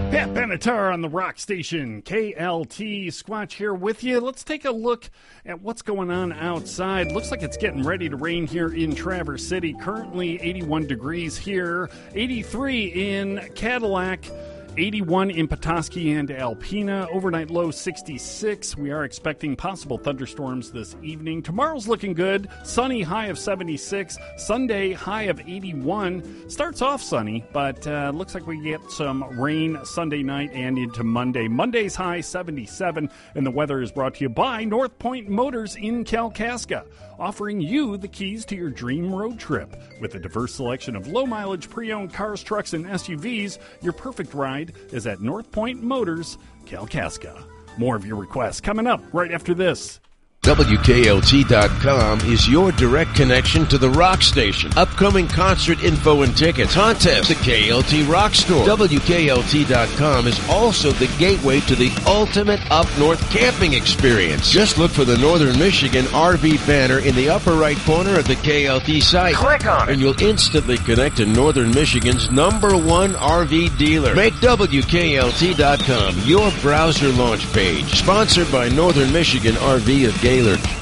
Pat Benatar on the rock station, KLT. Squatch here with you. Let's take a look at what's going on outside. Looks like it's getting ready to rain here in Traverse City. Currently 81 degrees here, 83 in Cadillac, 81 in Petoskey and Alpena. Overnight low 66. We are expecting possible thunderstorms this evening. Tomorrow's looking good. Sunny, high of 76. Sunday, high of 81. Starts off sunny, but looks like we get some rain Sunday night and into Monday. Monday's high 77, and the weather is brought to you by North Point Motors in Kalkaska, offering you the keys to your dream road trip. With a diverse selection of low-mileage pre-owned cars, trucks, and SUVs, your perfect ride is at North Point Motors, Kalkaska. More of your requests coming up right after this. WKLT.com is your direct connection to the rock station. Upcoming concert info and tickets, contests, the KLT Rock Store. WKLT.com is also the gateway to the ultimate up-north camping experience. Just look for the Northern Michigan RV banner in the upper right corner of the KLT site. Click on it, and you'll instantly connect to Northern Michigan's #1 RV dealer. Make WKLT.com your browser launch page. Sponsored by Northern Michigan RV of Gaylord.